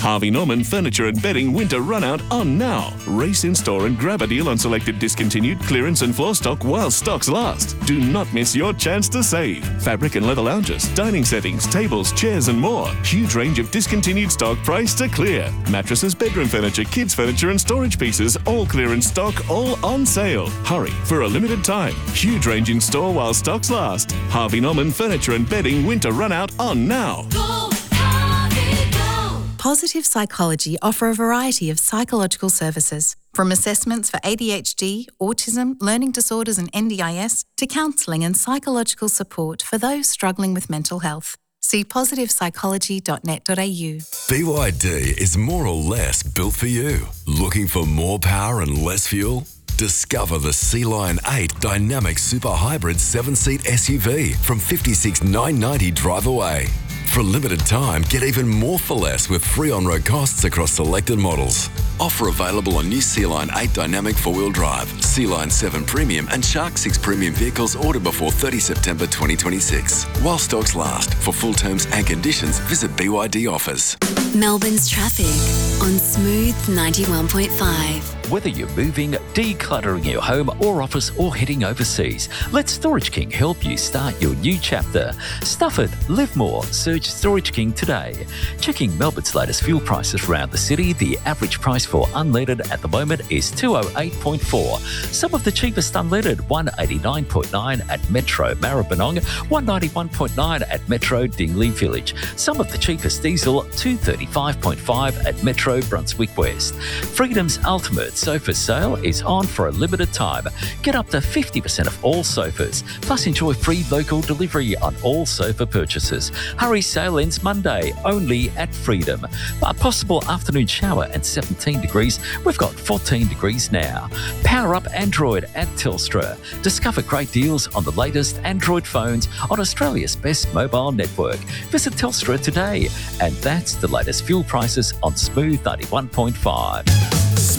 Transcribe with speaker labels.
Speaker 1: Harvey Norman Furniture and Bedding Winter Runout on now. Race in store and grab a deal on selected discontinued clearance and floor stock while stocks last. Do not miss your chance to save. Fabric and leather lounges, dining settings, tables, chairs and more. Huge range of discontinued stock priced to clear. Mattresses, bedroom furniture, kids furniture and storage pieces, all clearance stock, all on sale. Hurry for a limited time. Huge range in store while stocks last. Harvey Norman Furniture and Bedding Winter Runout on now.
Speaker 2: Go, Harvey, go!
Speaker 3: Positive Psychology offer a variety of psychological services, from assessments for ADHD, autism, learning disorders and NDIS, to counselling and psychological support for those struggling with mental health. See positivepsychology.net.au.
Speaker 4: BYD is more or less built for you. Looking for more power and less fuel? Discover the Sea Lion 8 Dynamic Super Hybrid 7-seat SUV from $56,990 drive away. For a limited time, get even more for less with free on-road costs across selected models. Offer available on new Sea Lion 8 Dynamic 4-wheel drive, Sea Lion 7 Premium and Shark 6 Premium vehicles ordered before 30 September 2026. While stocks last. For full terms and conditions, visit BYD offers.
Speaker 5: Melbourne's traffic on Smooth 91.5.
Speaker 6: Whether you're moving, decluttering your home or office or heading overseas, let Storage King help you start your new chapter. Stuff it, live more. Search Storage King today. Checking Melbourne's latest fuel prices around the city, the average price for unleaded at the moment is $208.4. Some of the cheapest unleaded, $189.9 at Metro Maribyrnong, $191.9 at Metro Dingley Village. Some of the cheapest diesel, $235.5 at Metro Brunswick West. Freedom's Ultimate Sofa Sale is on for a limited time. Get up to 50% off all sofas, plus enjoy free local delivery on all sofa purchases. Hurry, sale ends Monday, only at Freedom. A possible afternoon shower and 17 degrees. We've got 14 degrees now. Power up Android at Telstra. Discover great deals on the latest Android phones on Australia's best mobile network. Visit Telstra today. And that's the latest fuel prices on Smooth 91.5.